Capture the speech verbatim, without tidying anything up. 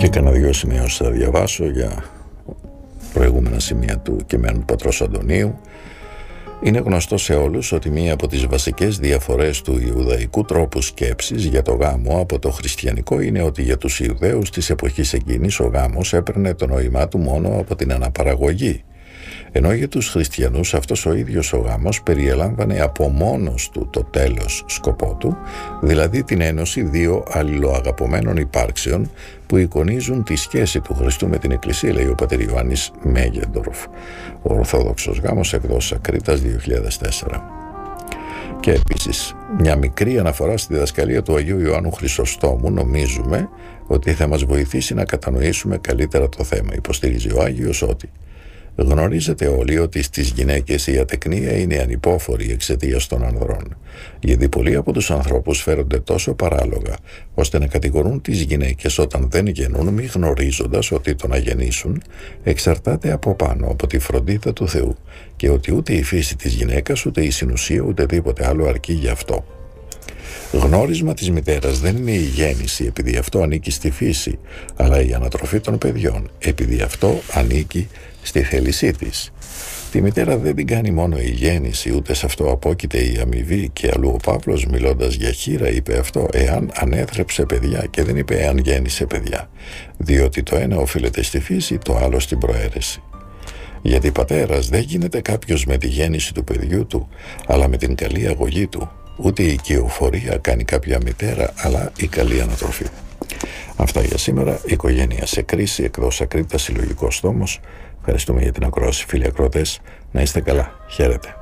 Και κανένα δυο σημειώσεις θα διαβάσω για προηγούμενα σημεία του κειμένου του πατρός Αντωνίου. Είναι γνωστό σε όλους ότι μία από τις βασικές διαφορές του Ιουδαϊκού τρόπου σκέψης για το γάμο από το χριστιανικό είναι ότι για τους Ιουδαίους της εποχής εκείνης ο γάμος έπαιρνε το νόημά του μόνο από την αναπαραγωγή. Ενώ για τους χριστιανούς αυτός ο ίδιος ο γάμος περιέλαμβανε από μόνος του το τέλος σκοπό του, δηλαδή την ένωση δύο αλληλοαγαπωμένων υπάρξεων που εικονίζουν τη σχέση του Χριστού με την Εκκλησία, λέει ο πατήρ Ιωάννης Μέγεντορφ. Ο Ορθόδοξος γάμος, εκδόσεις Ακρίτας δύο χιλιάδες τέσσερα. Και επίσης μια μικρή αναφορά στη διδασκαλία του Αγίου Ιωάννου Χρυσοστόμου νομίζουμε ότι θα μας βοηθήσει να κατανοήσουμε καλύτερα το θέμα. Υποστηρίζει ο Άγιος ότι γνωρίζετε όλοι ότι στις γυναίκες η ατεκνία είναι ανυπόφορη εξαιτίας των ανδρών, γιατί πολλοί από τους ανθρώπους φέρονται τόσο παράλογα ώστε να κατηγορούν τις γυναίκες όταν δεν γεννούν, μη γνωρίζοντας ότι το να γεννήσουν εξαρτάται από πάνω από τη φροντίδα του Θεού και ότι ούτε η φύση της γυναίκας ούτε η συνουσία ούτε τίποτε άλλο αρκεί γι' αυτό. Γνώρισμα της μητέρας δεν είναι η γέννηση επειδή αυτό ανήκει στη φύση, αλλά η ανατροφή των παιδιών επειδή αυτό ανήκει στη θέλησή της. Τη μητέρα δεν την κάνει μόνο η γέννηση, ούτε σε αυτό απόκειται η αμοιβή, και αλλού ο Παύλος μιλώντας για χήρα είπε αυτό εάν ανέθρεψε παιδιά και δεν είπε εάν γέννησε παιδιά, διότι το ένα οφείλεται στη φύση, το άλλο στην προαίρεση. Γιατί πατέρας δεν γίνεται κάποιος με τη γέννηση του παιδιού του, αλλά με την καλή αγωγή του. Ούτε η οικειοφορία κάνει κάποια μητέρα, αλλά η καλή ανατροφή. Αυτά για σήμερα. Οικογένεια σε κρίση, εκδόσεις Ακρίτας, συλλογικός τόμος. Ευχαριστούμε για την ακρόαση, φίλοι ακροατές. Να είστε καλά. Χαίρετε.